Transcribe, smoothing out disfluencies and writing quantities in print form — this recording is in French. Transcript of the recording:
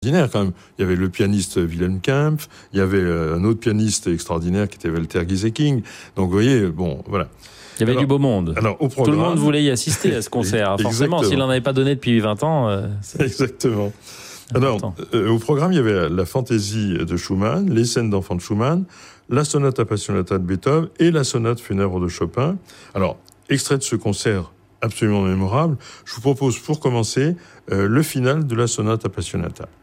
Quand même. Il y avait le pianiste Wilhelm Kempff, il y avait un autre pianiste extraordinaire qui était Walter Gieseking. Donc vous voyez, bon, voilà. Il y avait du beau monde. Alors, au programme, tout le monde voulait y assister à ce concert. Forcément, s'il n'en avait pas donné depuis 20 ans... Exactement. Alors, au programme, il y avait la fantaisie de Schumann, les scènes d'enfants de Schumann, la sonate appassionata de Beethoven et la sonate funèbre de Chopin. Alors, extrait de ce concert absolument mémorable, je vous propose pour commencer le final de la sonate appassionata.